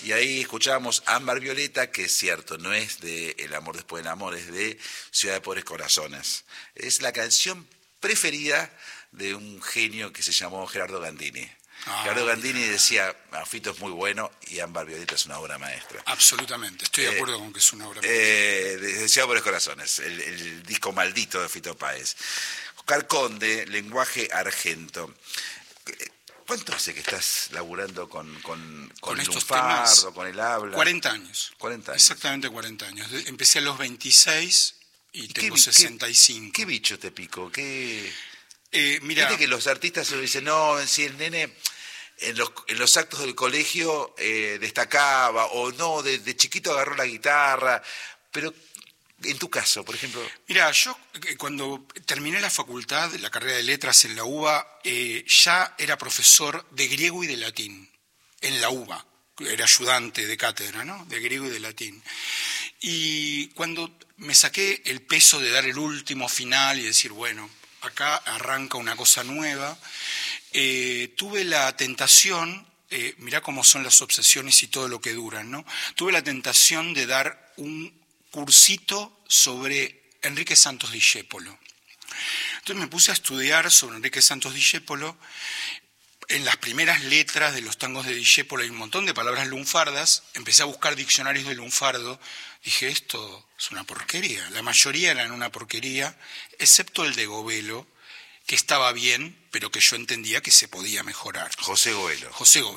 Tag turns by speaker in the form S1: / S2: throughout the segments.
S1: Y ahí escuchábamos Ámbar Violeta, que es cierto, no es de El amor después del amor, es de Ciudad de Pobres Corazones. Es la canción preferida de un genio que se llamó Gerardo Gandini. Gerardo Gandini decía, Fito es muy bueno y Ámbar Violeta es una obra maestra.
S2: Absolutamente, estoy de acuerdo con que es una obra maestra.
S1: De Ciudad de Pobres Corazones, el disco maldito de Fito Páez. Oscar Conde, Lenguaje Argento. ¿Cuánto hace que estás laburando con
S2: estos
S1: Lunfardo,
S2: temas?
S1: con el habla?
S2: 40 años.
S1: 40 años.
S2: Exactamente 40 años. Empecé a los 26 y tengo 65.
S1: ¿Qué bicho te picó?
S2: Mira,
S1: Viste que los artistas se dicen, no, si el nene en los actos del colegio destacaba, o no, de chiquito agarró la guitarra, pero en tu caso, por ejemplo...
S2: Mira, yo cuando terminé la facultad, la carrera de letras en la UBA, ya era profesor de griego y de latín, en la UBA, era ayudante de cátedra, ¿no?, de griego y de latín. Y cuando me saqué el peso de dar el último final y decir, bueno, acá arranca una cosa nueva, tuve la tentación, mirá cómo son las obsesiones y todo lo que duran, ¿no? Tuve la tentación de dar un cursito sobre Enrique Santos Discépolo. Entonces me puse a estudiar sobre Enrique Santos Discépolo. En las primeras letras de los tangos de Discépolo hay un montón de palabras lunfardas. Empecé a buscar diccionarios de lunfardo. Dije, esto es una porquería. La mayoría eran una porquería, excepto el de Govelo, que estaba bien, pero que yo entendía que se podía mejorar.
S1: José Govelo.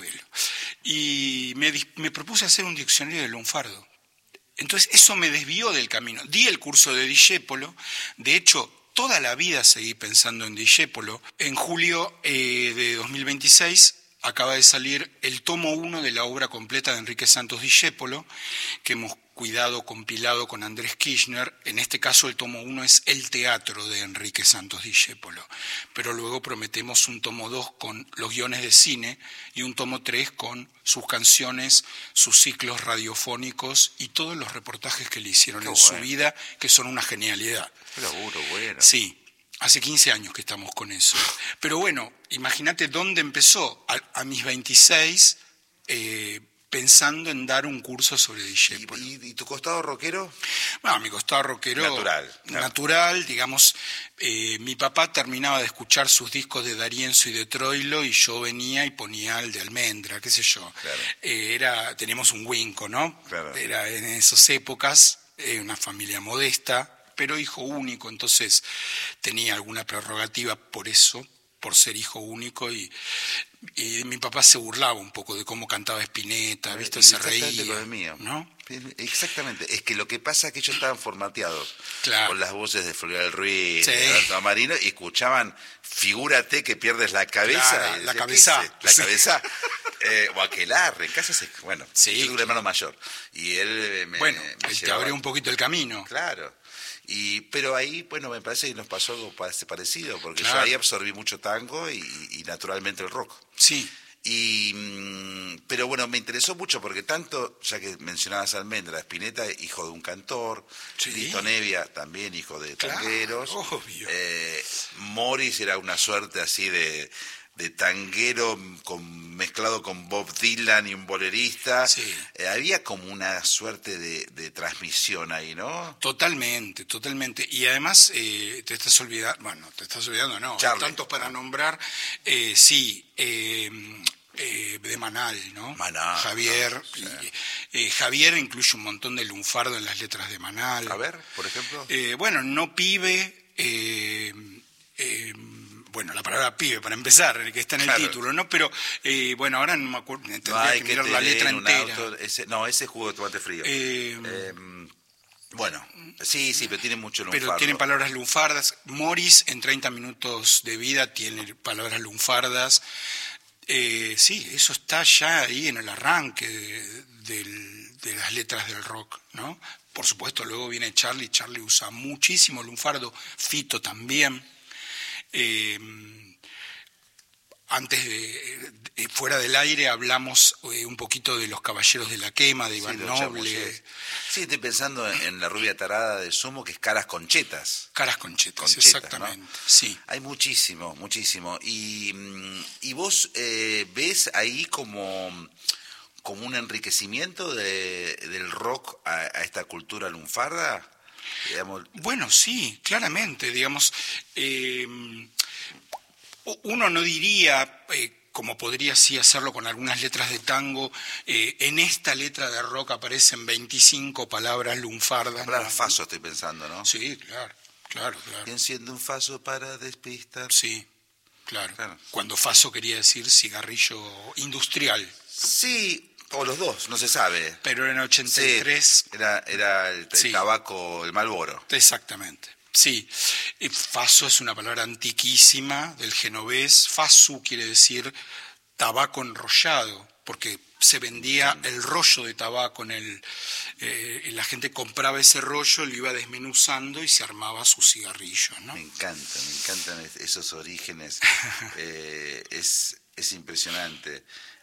S2: Y me propuse hacer un diccionario de lunfardo. Entonces eso me desvió del camino. Di el curso de Discépolo, de hecho toda la vida seguí pensando en Discépolo. En julio de 2026 acaba de salir el tomo 1 de la obra completa de Enrique Santos Discépolo, que hemos cuidado, compilado con Andrés Kirchner. En este caso el tomo 1 es El teatro de Enrique Santos Discépolo, pero luego prometemos un tomo 2 con los guiones de cine y un tomo 3 con sus canciones, sus ciclos radiofónicos y todos los reportajes que le hicieron su vida, que son una genialidad.
S1: Qué laburo, bueno.
S2: Sí. Hace 15 años que estamos con eso. Pero bueno, imagínate dónde empezó. A mis 26, pensando en dar un curso sobre Discépolo.
S1: ¿Y tu costado rockero?
S2: Bueno, mi costado rockero...
S1: Natural.
S2: Natural, digamos. Mi papá terminaba de escuchar sus discos de D'Arienzo y de Troilo y yo venía y ponía el de Almendra, qué sé yo.
S1: Claro.
S2: Teníamos un Winco, ¿no?
S1: Claro.
S2: Era en esas épocas, una familia modesta, pero hijo único, entonces tenía alguna prerrogativa por eso, por ser hijo único, y mi papá se burlaba un poco de cómo cantaba Spinetta, ¿viste? Se reía.
S1: Exactamente con el mío.
S2: ¿No?
S1: Exactamente, es que lo que pasa es que ellos estaban formateados con las voces de Floreal Ruiz,
S2: sí,
S1: de Alto Marino, y escuchaban, figúrate que pierdes la cabeza.
S2: Claro,
S1: decía,
S2: la cabeza.
S1: O Aquelarre, en casa bueno,
S2: sí,
S1: yo tengo un hermano mayor, y él me
S2: te abrió un poquito el camino.
S1: Claro. Pero ahí, bueno, me parece que nos pasó algo parecido, porque
S2: claro,
S1: yo ahí absorbí mucho tango y naturalmente el rock.
S2: Sí.
S1: Pero bueno, me interesó mucho porque tanto, ya que mencionabas a Almendra, Spinetta, hijo de un cantor,
S2: sí,
S1: Lito Nevia, también hijo de tangueros,
S2: obvio.
S1: Morris era una suerte así de tanguero mezclado con Bob Dylan y un bolerista.
S2: Sí.
S1: Había como una suerte de transmisión ahí, ¿no?
S2: Totalmente. Y además te estás olvidando, no,
S1: Charlie.
S2: Tantos para nombrar, sí, de Manal, ¿no?
S1: Manal.
S2: Javier.
S1: Sí.
S2: Javier incluye un montón de lunfardo en las letras de Manal.
S1: A ver, por ejemplo.
S2: No pibe... bueno, la palabra pibe, para empezar, que está en el título, ¿no? Pero, ahora no me acuerdo, tendría que mirar la letra entera.
S1: Ese jugo de tomate frío. Sí, pero tiene mucho lunfardo.
S2: Pero tienen palabras lunfardas. Morris, en 30 minutos de vida, tiene palabras lunfardas. Sí, eso está ya ahí en el arranque de las letras del rock, ¿no? Por supuesto, luego viene Charlie usa muchísimo lunfardo, Fito también. Antes fuera del aire hablamos un poquito de Los Caballeros de la Quema, de Iván Noble.
S1: Sí, estoy pensando en La Rubia Tarada de Sumo, que es Caras Conchetas.
S2: Caras Conchetas, exactamente, ¿no? Sí.
S1: Hay muchísimo. Y vos ves ahí como como un enriquecimiento del rock a esta cultura lunfarda? Digamos.
S2: Bueno, sí, claramente, digamos, uno no diría, como podría sí hacerlo con algunas letras de tango, en esta letra de rock aparecen 25 palabras lunfardas.
S1: Palabras faso estoy pensando, ¿no?
S2: Sí, claro.
S1: Y enciende un faso para despistar.
S2: Sí, claro. Cuando faso quería decir cigarrillo industrial.
S1: Sí, o los dos, no se sabe.
S2: Pero en 83...
S1: Sí, era el tabaco, el Marlboro.
S2: Exactamente. Sí, faso es una palabra antiquísima del genovés. Fasu quiere decir tabaco enrollado, porque se vendía el rollo de tabaco la gente compraba ese rollo, lo iba desmenuzando y se armaba su cigarrillo, ¿no?
S1: Me encantan esos orígenes. Es impresionante.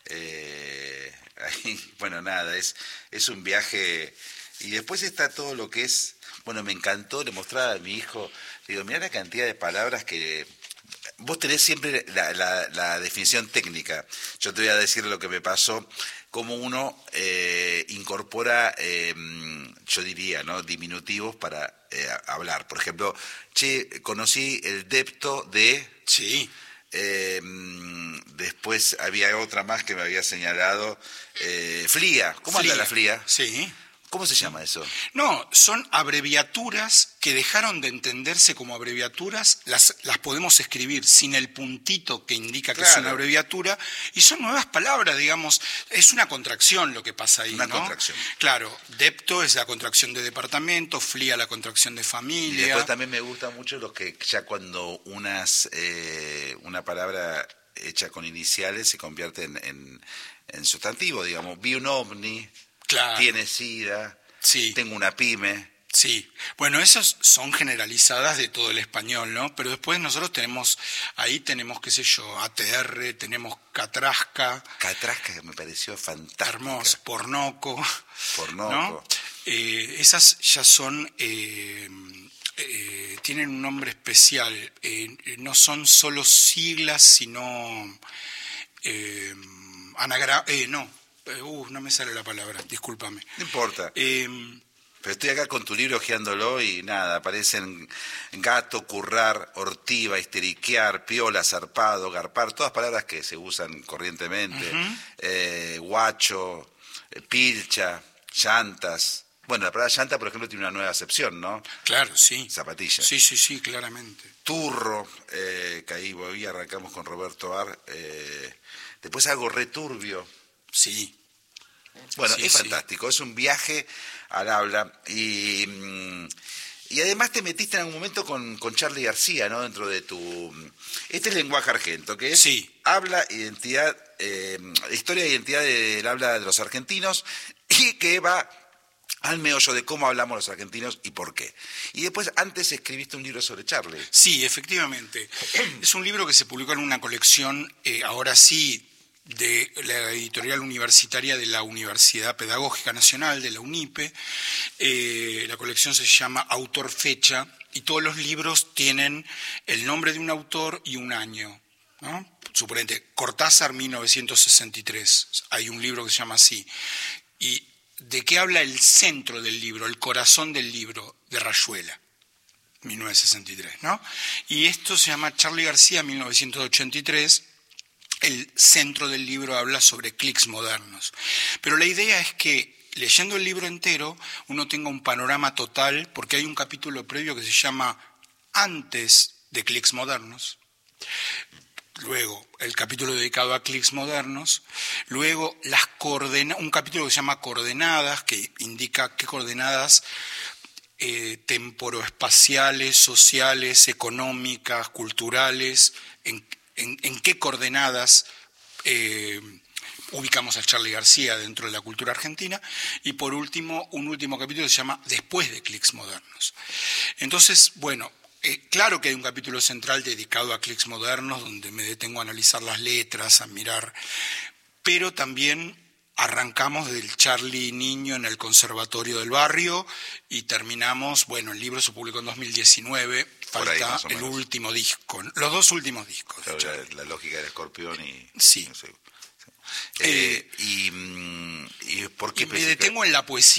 S1: Bueno, nada, es un viaje. Y después está todo lo que es. Bueno, me encantó, le mostraba a mi hijo, le digo, mirá la cantidad de palabras que... Vos tenés siempre la definición técnica. Yo te voy a decir lo que me pasó, cómo uno incorpora, yo diría, ¿no?, diminutivos para hablar. Por ejemplo, conocí el depto de...
S2: Sí.
S1: Después había otra más que me había señalado, FLIA. ¿Cómo anda la FLIA?
S2: Sí.
S1: ¿Cómo se llama eso?
S2: No, son abreviaturas que dejaron de entenderse como abreviaturas, las podemos escribir sin el puntito que indica que es una abreviatura, y son nuevas palabras, digamos, es una contracción lo que pasa ahí,
S1: una
S2: ¿no?
S1: Contracción.
S2: Claro, depto es la contracción de departamento, FLIA la contracción de familia.
S1: Y después también me gusta mucho los que ya cuando una palabra hecha con iniciales se convierte en sustantivo, digamos, vi un ovni.
S2: Claro.
S1: Tiene SIDA,
S2: sí.
S1: Tengo una pyme.
S2: Sí, bueno, esas son generalizadas de todo el español, ¿no? Pero después nosotros tenemos, qué sé yo, ATR, tenemos catrasca.
S1: Catrasca, que me pareció fantástica.
S2: Hermoso, pornoco.
S1: ¿No?
S2: Esas ya son, tienen un nombre especial, no son solo siglas, sino no me sale la palabra, discúlpame.
S1: No importa. Pero estoy acá con tu libro hojeándolo y nada, aparecen gato, currar, ortiva, histeriquear, piola, zarpado, garpar, todas palabras que se usan corrientemente. Guacho, pilcha, llantas. Bueno, la palabra llanta, por ejemplo, tiene una nueva acepción, ¿no?
S2: Claro, sí.
S1: Zapatilla.
S2: Sí, claramente.
S1: Turro, que ahí hoy arrancamos con Roberto Ar. Después algo returbio.
S2: Sí.
S1: Bueno,
S2: sí,
S1: es fantástico, es un viaje al habla y además te metiste en algún momento con Charly García, ¿no? Dentro de tu... Este es lenguaje argento, que es habla, identidad, historia e identidad del habla de los argentinos y que va al meollo de cómo hablamos los argentinos y por qué. Y después, antes escribiste un libro sobre Charly.
S2: Sí, efectivamente. Es un libro que se publicó en una colección, ahora sí, de la editorial universitaria de la Universidad Pedagógica Nacional, de la UNIPE. La colección se llama Autor Fecha y todos los libros tienen el nombre de un autor y un año, ¿no? Suponete, Cortázar 1963, hay un libro que se llama así. ¿Y de qué habla el centro del libro, el corazón del libro? De Rayuela, 1963, ¿no? Y esto se llama Charly García 1983. El centro del libro habla sobre clics modernos. Pero la idea es que, leyendo el libro entero, uno tenga un panorama total, porque hay un capítulo previo que se llama Antes de clics modernos, luego el capítulo dedicado a clics modernos, luego un capítulo que se llama Coordenadas, que indica qué coordenadas temporoespaciales, sociales, económicas, culturales, en qué coordenadas ubicamos a Charly García dentro de la cultura argentina, y por último, un último capítulo que se llama Después de clics modernos. Entonces, bueno, claro que hay un capítulo central dedicado a clics modernos, donde me detengo a analizar las letras, a mirar, pero también arrancamos del Charly niño en el conservatorio del barrio y terminamos, bueno, el libro se publicó en 2019, falta el último disco, los dos últimos discos.
S1: Claro, la lógica del escorpión y...
S2: Sí.
S1: No sé. ¿Por qué
S2: Y me detengo en la poesía.